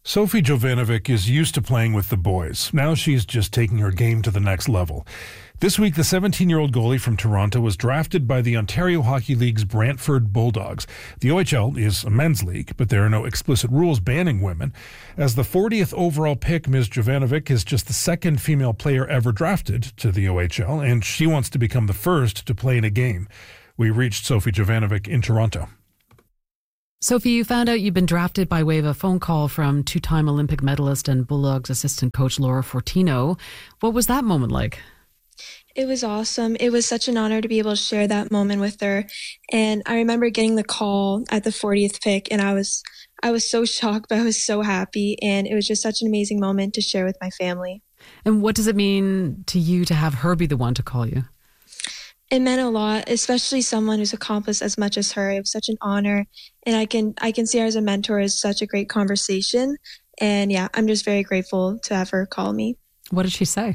Sophie Jovanovic is used to playing with the boys. Now she's just taking her game to the next level. This week, the 17-year-old goalie from Toronto was drafted by the Ontario Hockey League's Brantford Bulldogs. The OHL is a men's league, but there are no explicit rules banning women. As the 40th overall pick, Ms. Jovanovic is just the second female player ever drafted to the OHL, and she wants to become the first to play in a game. We reached Sophie Jovanovic in Toronto. Sophie, you found out you've been drafted by way of a phone call from two-time Olympic medalist and Bulldogs assistant coach Laura Fortino. What was that moment like? It was awesome. It was such an honor to be able to share that moment with her. And I remember getting the call at the 40th pick, and I was so shocked, but I was so happy. And it was just such an amazing moment to share with my family. And what does it mean to you to have her be the one to call you? It meant a lot, especially someone who's accomplished as much as her. It was such an honor, and I can see her as a mentor as such a great conversation. And yeah, I'm just very grateful to have her call me. What did she say?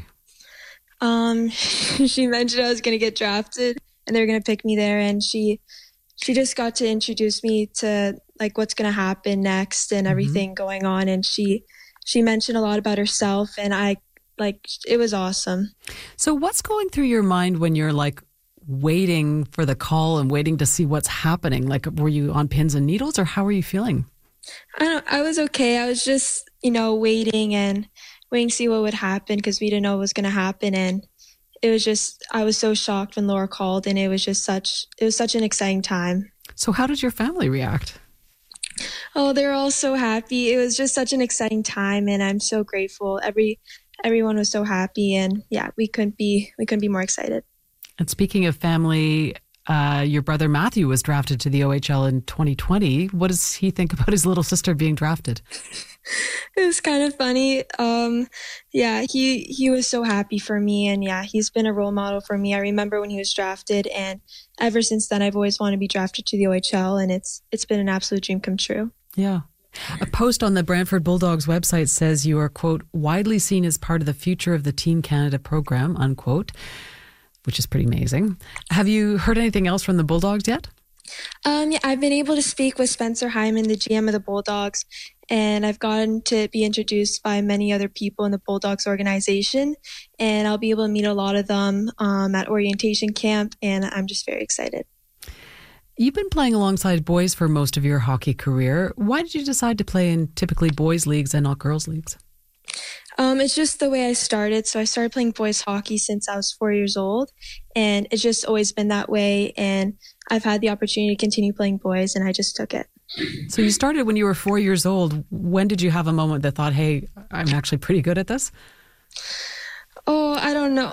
She mentioned I was going to get drafted and they were going to pick me there, and she just got to introduce me to like what's going to happen next and everything going on. And she mentioned a lot about herself, and it was awesome. So what's going through your mind when you're like waiting for the call and waiting to see what's happening? Like, were you on pins and needles, or how were you feeling? I was okay. I was just, waiting to see what would happen because we didn't know what was going to happen. And it was just, I was so shocked when Laura called, and it was such an exciting time. So how did your family react? Oh, they were all so happy. It was just such an exciting time, and I'm so grateful. Everyone was so happy, and yeah, we couldn't be more excited. And speaking of family, your brother Matthew was drafted to the OHL in 2020. What does he think about his little sister being drafted? It was kind of funny. Yeah, he was so happy for me, and yeah, he's been a role model for me. I remember when he was drafted, and ever since then, I've always wanted to be drafted to the OHL, and it's been an absolute dream come true. Yeah. A post on the Brantford Bulldogs website says you are, quote, widely seen as part of the future of the Team Canada program, unquote, which is pretty amazing. Have you heard anything else from the Bulldogs yet? Yeah, I've been able to speak with Spencer Hyman, the GM of the Bulldogs, and I've gotten to be introduced by many other people in the Bulldogs organization, and I'll be able to meet a lot of them at orientation camp, and I'm just very excited. You've been playing alongside boys for most of your hockey career. Why did you decide to play in typically boys' leagues and not girls' leagues? It's just the way I started. So I started playing boys hockey since I was 4 years old, and it's just always been that way. And I've had the opportunity to continue playing boys, and I just took it. So you started when you were 4 years old. When did you have a moment that thought, hey, I'm actually pretty good at this? Oh, I don't know.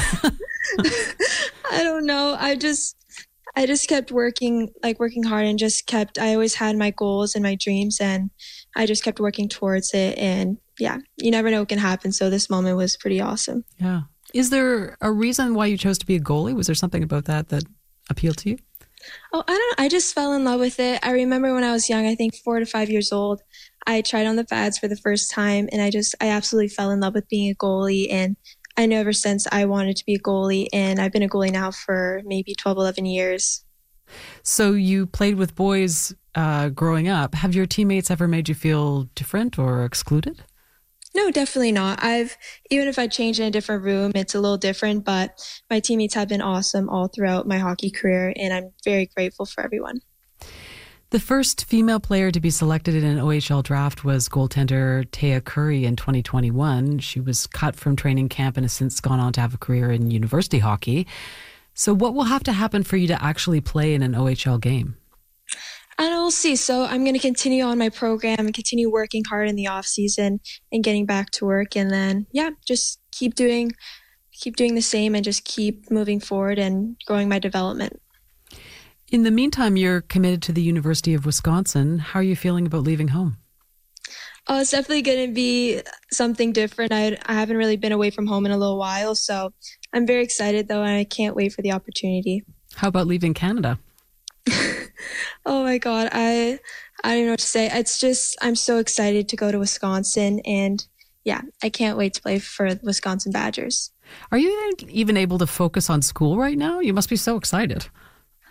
I don't know. I just kept working hard, and I always had my goals and my dreams, and I just kept working towards it. And yeah, you never know what can happen. So this moment was pretty awesome. Yeah. Is there a reason why you chose to be a goalie? Was there something about that appealed to you? Oh, I don't know. I just fell in love with it. I remember when I was young, I think 4 to 5 years old, I tried on the pads for the first time, and I absolutely fell in love with being a goalie. And I know ever since I wanted to be a goalie, and I've been a goalie now for maybe 12, 11 years. So you played with boys growing up. Have your teammates ever made you feel different or excluded? No, definitely not. Even if I change in a different room, it's a little different, but my teammates have been awesome all throughout my hockey career, and I'm very grateful for everyone. The first female player to be selected in an OHL draft was goaltender Taya Curry in 2021. She was cut from training camp and has since gone on to have a career in university hockey. So what will have to happen for you to actually play in an OHL game? And we'll see. So I'm going to continue on my program and continue working hard in the off season and getting back to work. And then, yeah, just keep doing the same and just keep moving forward and growing my development. In the meantime, you're committed to the University of Wisconsin. How are you feeling about leaving home? Oh, it's definitely going to be something different. I haven't really been away from home in a little while. So I'm very excited, though, and I can't wait for the opportunity. How about leaving Canada? Oh my God, I don't know what to say. It's just, I'm so excited to go to Wisconsin, and yeah, I can't wait to play for the Wisconsin Badgers. Are you even able to focus on school right now? You must be so excited.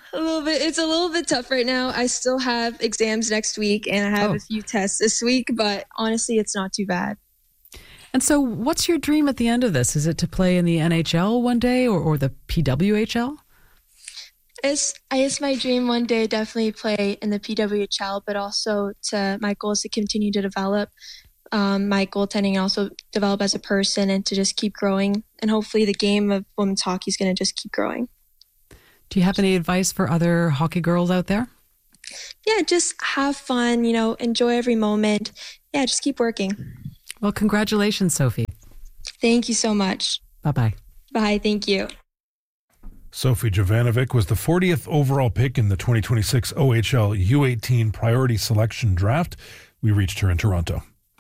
A little bit. It's a little bit tough right now. I still have exams next week and I have a few tests this week, but honestly, it's not too bad. And so what's your dream at the end of this? Is it to play in the NHL one day or the PWHL? I guess my dream one day definitely play in the PWHL, but also my goal is to continue to develop my goaltending and also develop as a person and to just keep growing. And hopefully the game of women's hockey is going to just keep growing. Do you have any advice for other hockey girls out there? Yeah, just have fun, enjoy every moment. Yeah, just keep working. Well, congratulations, Sophie. Thank you so much. Bye-bye. Bye, thank you. Sophie Jovanovic was the 40th overall pick in the 2026 OHL U18 Priority Selection Draft. We reached her in Toronto.